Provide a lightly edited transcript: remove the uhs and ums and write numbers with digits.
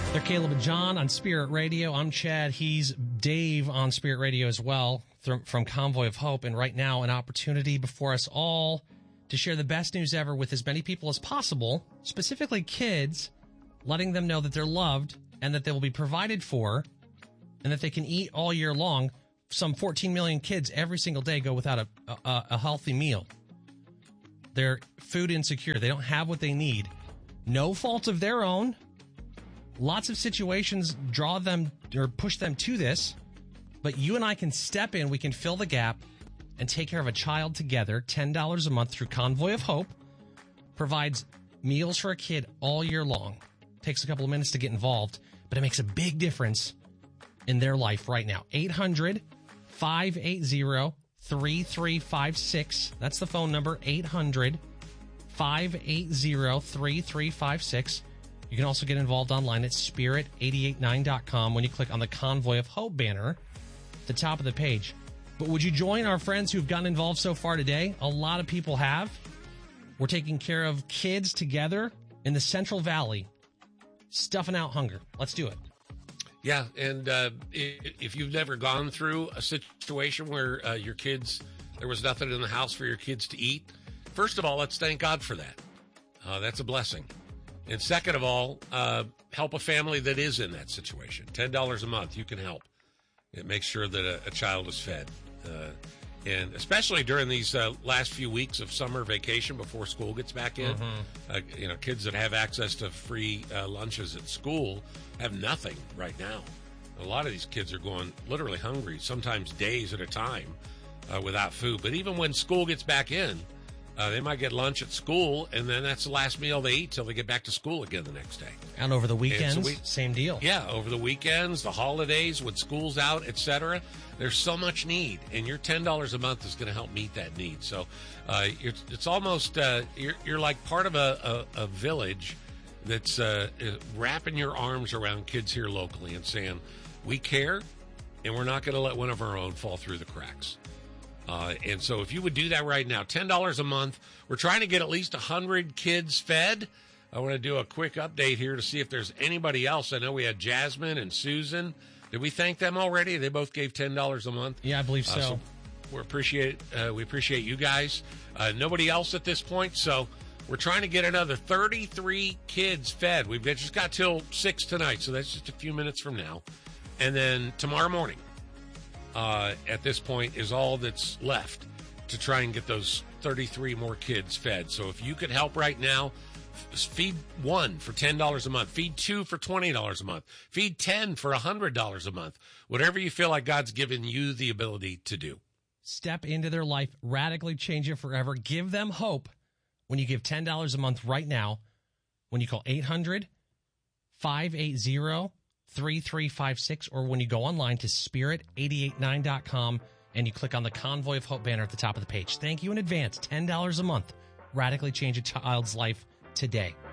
They're Caleb and John on Spirit Radio. I'm Chad. He's Dave on Spirit Radio as well from Convoy of Hope. And right now, an opportunity before us all to share the best news ever with as many people as possible, specifically kids, letting them know that they're loved and that they will be provided for and that they can eat all year long. Some 14 million kids every single day go without a healthy meal. They're food insecure. They don't have what they need. No fault of their own. Lots of situations draw them or push them to this, but you and I can step in. We can fill the gap and take care of a child together. $10 a month through Convoy of Hope provides meals for a kid all year long. Takes a couple of minutes to get involved, but it makes a big difference in their life right now. 800-580-3356. That's the phone number, 800-580-3356. You can also get involved online at spirit889.com when you click on the Convoy of Hope banner at the top of the page. But would you join our friends who've gotten involved so far today? A lot of people have. We're taking care of kids together in the Central Valley, stuffing out hunger. Let's do it. Yeah, and if you've never gone through a situation where your kids, there was nothing in the house for your kids to eat, first of all, let's thank God for that. That's a blessing. And second of all, help a family that is in that situation. $10 a month, you can help. It makes sure that a child is fed. And especially during these last few weeks of summer vacation before school gets back in, kids that have access to free lunches at school have nothing right now. A lot of these kids are going literally hungry, sometimes days at a time without food. But even when school gets back in, they might get lunch at school, and then that's the last meal they eat till they get back to school again the next day. And over the weekends, same deal. Yeah, over the weekends, the holidays, when school's out, etc. There's so much need, and your $10 a month is going to help meet that need. So it's almost you're like part of a village that's wrapping your arms around kids here locally and saying, we care, and we're not going to let one of our own fall through the cracks. And so if you would do that right now, $10 a month, we're trying to get at least 100 kids fed. I want to do a quick update here to see if there's anybody else. I know we had Jasmine and Susan. Did we thank them already? They both gave $10 a month. Yeah, I believe so. We appreciate you guys. Nobody else at this point. So we're trying to get another 33 kids fed. We've just got till 6 tonight. So that's just a few minutes from now. And then tomorrow morning, at this point, is all that's left to try and get those 33 more kids fed. So if you could help right now, feed one for $10 a month, feed two for $20 a month, feed 10 for $100 a month, whatever you feel like God's given you the ability to do. Step into their life, radically change it forever. Give them hope when you give $10 a month right now when you call 800-580-3356 or when you go online to spirit889.com and you click on the Convoy of Hope banner at the top of the page. Thank you in advance. $10 a month. Radically change a child's life today.